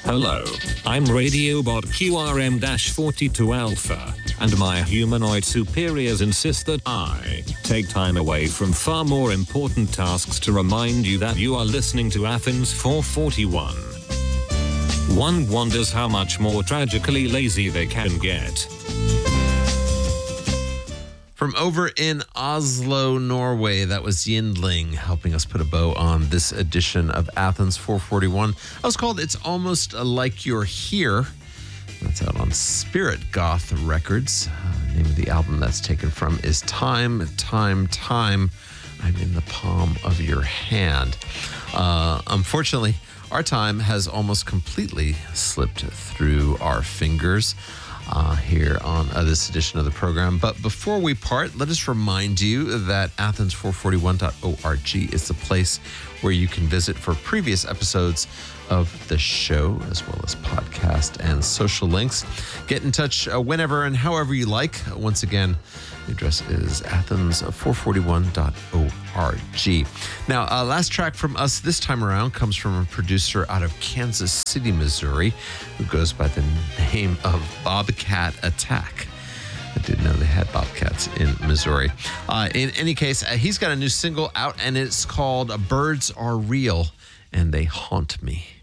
Hello, I'm Radiobot QRM-42 Alpha, and my humanoid superiors insist that I take time away from far more important tasks to remind you that you are listening to Athens 441. One wonders how much more tragically lazy they can get. From over in Oslo, Norway, that was Yindling helping us put a bow on this edition of Athens 441. That was called It's Almost Like You're Here. That's out on Spirit Goth Records. The name of the album that's taken from is Time, Time, Time. I'm in the palm of your hand. Unfortunately, our time has almost completely slipped through our fingers here on this edition of the program. But before we part, let us remind you that Athens441.org is the place where you can visit for previous episodes of the show, as well as podcast and social links. Get in touch whenever and however you like. Once again, the address is Athens441.org. Now, last track from us this time around comes from a producer out of Kansas City, Missouri, who goes by the name of Bobcat Attack. I didn't know they had bobcats in Missouri. In any case, he's got a new single out, and it's called Birds Are Real, and They Haunt Me.